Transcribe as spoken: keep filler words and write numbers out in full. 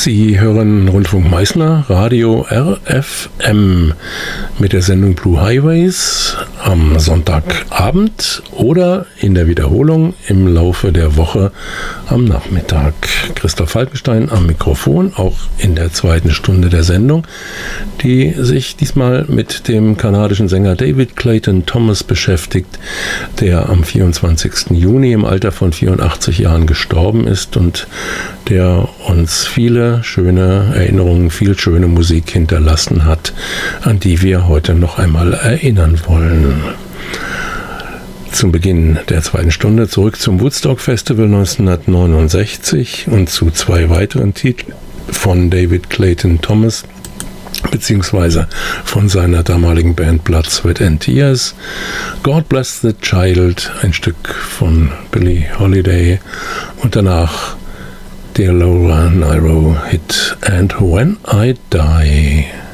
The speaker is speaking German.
Sie hören Rundfunk Meißner, Radio R F M mit der Sendung Blue Highways am Sonntagabend oder in der Wiederholung im Laufe der Woche am Nachmittag. Christoph Falkenstein am Mikrofon, auch in der zweiten Stunde der Sendung, die sich diesmal mit dem kanadischen Sänger David Clayton Thomas beschäftigt, der am vierundzwanzigsten Juni im Alter von vierundachtzig Jahren gestorben ist und der uns viele schöne Erinnerungen, viel schöne Musik hinterlassen hat, an die wir heute noch einmal erinnern wollen. Zum Beginn der zweiten Stunde zurück zum Woodstock Festival neunzehnhundertneunundsechzig und zu zwei weiteren Titeln von David Clayton Thomas beziehungsweise von seiner damaligen Band Blood, Sweat and Tears. God Bless the Child, ein Stück von Billie Holiday, und danach der Laura Nyro Hit And When I Die.